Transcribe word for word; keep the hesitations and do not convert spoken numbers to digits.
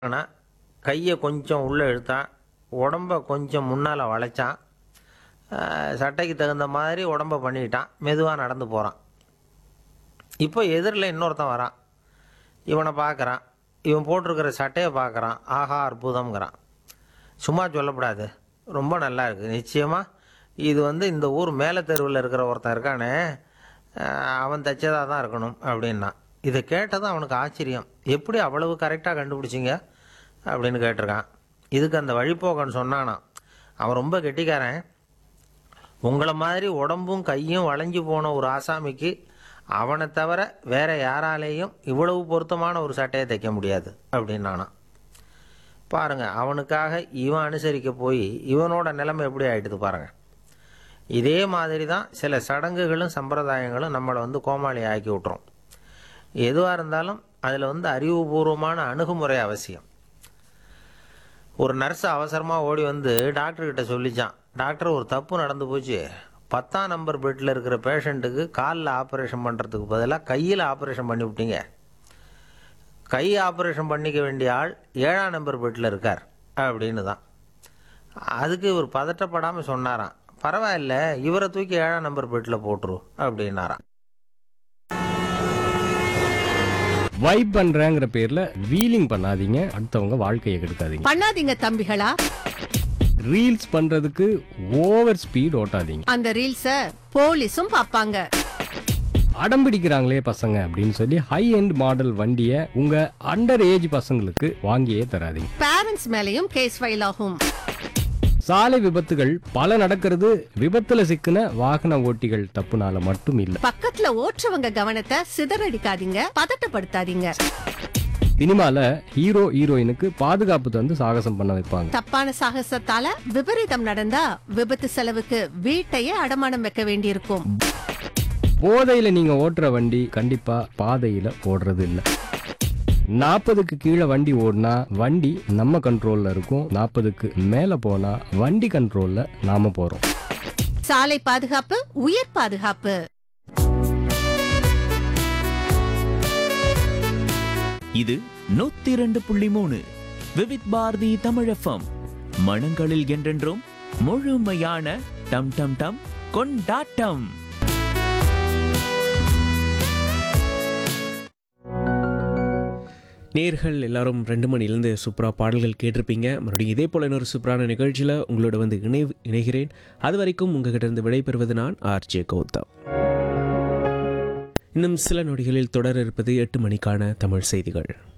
ஆனால் கையை கொஞ்சம் உள்ளே இழுத்தான், உடம்ப கொஞ்சம் முன்னால் வளைச்சான், சட்டைக்கு தகுந்த மாதிரி உடம்ப பண்ணிக்கிட்டான், மெதுவாக நடந்து போகிறான். இப்போ எதிரில் இன்னொருத்தன் வரான். இவனை பார்க்குறான், இவன் போட்டிருக்கிற சட்டையை பார்க்குறான். ஆஹா அற்புதம்ங்கிறான். சும்மா சொல்லக்கூடாது, ரொம்ப நல்லா இருக்குது, நிச்சயமாக இது வந்து இந்த ஊர் மேலே தெருவில் இருக்கிற ஒருத்தன் இருக்கானே அவன் தைச்சதாக தான் இருக்கணும் அப்படின்னா. இதை கேட்டதும் அவனுக்கு ஆச்சரியம். எப்படி அவ்வளவு கரெக்டாக கண்டுபிடிச்சிங்க அப்படின்னு கேட்டிருக்கான். இதுக்கு அந்த வழிபோக்கன்னு சொன்னானா, அவன் ரொம்ப கெட்டிக்காரன், உங்களை மாதிரி உடம்பும் கையும் வளைஞ்சு போன ஒரு ஆசாமிக்கு அவனை தவிர வேற யாராலேயும் இவ்வளவு பொருத்தமான ஒரு சட்டையை தைக்க முடியாது அப்படின்னானா. பாருங்க, அவனுக்காக இவன் அனுசரிக்க போய் இவனோட நிலைமை எப்படி ஆயிடுது பாருங்க. இதே மாதிரி தான் சில சடங்குகளும் சம்பிரதாயங்களும் நம்மளை வந்து கோமாளி ஆக்கி விட்டுரும். எதுவாக இருந்தாலும் அதில் வந்து அறிவுபூர்வமான அணுகுமுறை அவசியம். ஒரு நர்ஸ் அவசரமாக ஓடி வந்து டாக்டர்கிட்ட சொல்லிச்சான், டாக்டர் ஒரு தப்பு நடந்து போச்சு, பத்தாம் நம்பர் பெட்டில் இருக்கிற பேஷண்ட்டுக்கு காலில் ஆப்ரேஷன் பண்ணுறதுக்கு பதிலாக கையில் ஆப்ரேஷன் பண்ணி விட்டீங்க. கை ஆப்ரேஷன் பண்ணிக்க வேண்டிய ஆள் ஏழாம் நம்பர் பெட்டில் இருக்கார் அப்படின்னு தான். அதுக்கு இவர் பதட்டப்படாமல் சொன்னாராம், பரவாயில்ல, இவரை தூக்கி ஏழாம் நம்பர் பெட்டில் போட்டுரு அப்படின்னாராம். வைப் பண்றேங்கிற பேர்ல வீலிங் பண்ணாதீங்க, அடுத்தவங்க வாழ்க்கையை கெடுக்காதீங்க. பண்ணாதீங்க தம்பிகளா. ரீல்ஸ் பண்றதுக்கு ஓவர் ஸ்பீட் ஓட்டாதீங்க. அந்த ரீல்ஸ போலீஸும் பாப்பாங்க. அடம் பிடிக்கிறாங்களே பசங்க அப்படின்னு சொல்லி ஹை எண்ட் மாடல் வண்டியை உங்க அண்டர் ஏஜ் பசங்களுக்கு வாங்கியே தராதீங்க. பேரண்ட்ஸ் மேலயும் கேஸ் ஃபைல் ஆகும். சாலை விபத்துகள் பல நடக்கிறது விபத்துல சிக்கின வாகன ஓட்டிகள் தப்புனால மட்டும் இல்ல. பக்கத்துல ஓட்டுறவங்க கவனத்தை சிதறடிக்காதீங்க, பதட்டப்படுத்தாதீங்க. சினிமால ஹீரோ ஹீரோயினுக்கு பாதுகாப்பு தந்து சாகசம் பண்ண வைப்பாங்க. தப்பான சாகசத்தால விபரீதம் நடந்தா விபத்து செலவுக்கு வீட்டையே அடமானம் வைக்க வேண்டியிருக்கும். போதையில நீங்க ஓட்டுற வண்டி கண்டிப்பா பாதையில ஓடுறது இல்ல. நாற்பதுக்கு கீழே வண்டி ஓடினா வண்டி நம்ம கண்ட்ரோல்ல இருக்கும், நாற்பதுக்கு மேல போனா வண்டி கண்ட்ரோல்ல நாம போறோம். சாலை பாதுகாப்பு உயிர் பாதுகாப்பு. இது நூத்தி இரண்டு புள்ளி மூணு விவித் பாரதி தமிழ் எஃப்எம். மனங்களில் என்றென்றும் முழுமையான டம் டம் டம் கொண்டாட்டம். நேர்கள் எல்லாரும் ரெண்டு மணிலேருந்து சூப்பராக பாடல்கள் கேட்டிருப்பீங்க. மறுபடியும் இதே போல் இன்னொரு சூப்பரான நிகழ்ச்சியில் உங்களோட வந்து இணை இணைகிறேன். அது வரைக்கும் உங்ககிட்ட இருந்து விடைபெறுவது நான் ஆர்ஜே கௌதம். இன்னும் சில நொடிகளில் தொடர இருப்பது எட்டு மணிக்கான தமிழ் செய்திகள்.